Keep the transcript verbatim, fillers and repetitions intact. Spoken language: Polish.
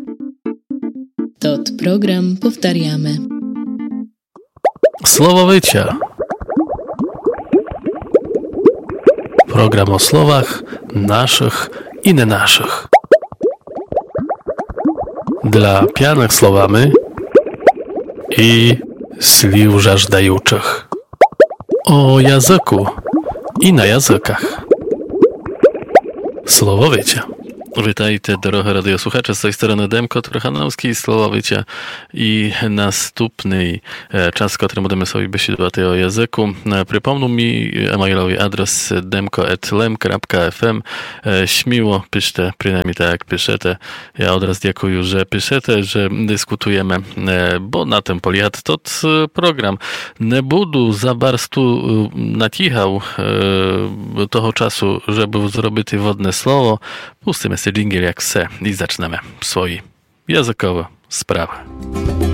Tot program powtarzamy. Słowowycia. Program o słowach naszych i nie naszych. Dla pijanych słowami i sliw żażdajuczych. O języku i na językach. Słowowycia. Witajcie, drogie radiosłuchacze, z tej strony Demko Trochanowski, Słowowycia i następny czas, który będziemy sobie besiedovati o języku. Przypomnę mi e-mailowy adres demko kropka lem kropka ef em. Śmiło piszcie, przynajmniej tak jak piszecie. Ja od razu dziękuję, że piszecie, że dyskutujemy, bo na tym polega tot program. Nie budu za bardzo nacichał toho czasu, żeby zrobić wodne słowo. Pustimy sobie dżingiel jak se i zaczynamy swoje językowe sprawy.